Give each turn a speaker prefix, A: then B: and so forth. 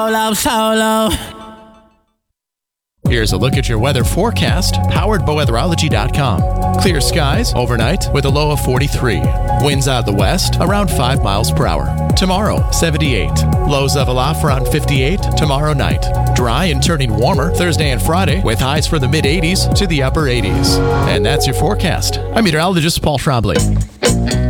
A: Solo.
B: Here's a look at your weather forecast, powered by weatherology.com. Clear skies overnight with a low of 43. Winds out of the west around 5 miles per hour. Tomorrow, 78. Lows level off around 58 tomorrow night. Dry and turning warmer Thursday and Friday with highs from the mid-80s to the upper 80s. And that's your forecast. I'm meteorologist Paul Trombley.